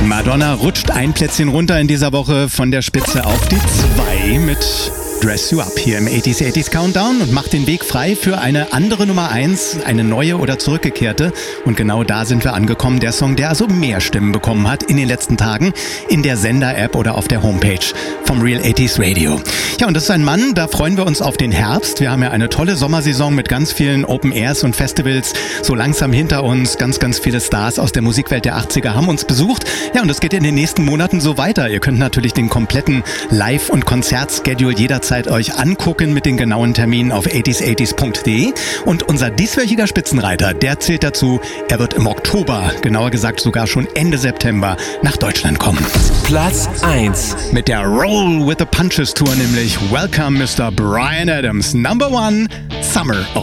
Madonna rutscht ein Plätzchen runter in dieser Woche von der Spitze auf die 2 mit Dress You Up hier im 80s Countdown und macht den Weg frei für eine andere Nummer 1, eine neue oder zurückgekehrte. Und genau da sind wir angekommen. Der Song, der also mehr Stimmen bekommen hat in den letzten Tagen in der Sender-App oder auf der Homepage vom Real 80s Radio. Ja, und das ist ein Mann, da freuen wir uns auf den Herbst. Wir haben ja eine tolle Sommersaison mit ganz vielen Open Airs und Festivals so langsam hinter uns. Ganz viele Stars aus der Musikwelt der 80er haben uns besucht. Ja, und das geht in den nächsten Monaten so weiter. Ihr könnt natürlich den kompletten Live- und Konzertschedule jederzeit euch angucken mit den genauen Terminen auf 80s80s.de. Und unser dieswöchiger Spitzenreiter, der zählt dazu, er wird im Oktober, genauer gesagt sogar schon Ende September, nach Deutschland kommen. Platz 1. Mit der Roll with the Punches Tour nämlich Welcome Mr. Bryan Adams, Number 1, Summer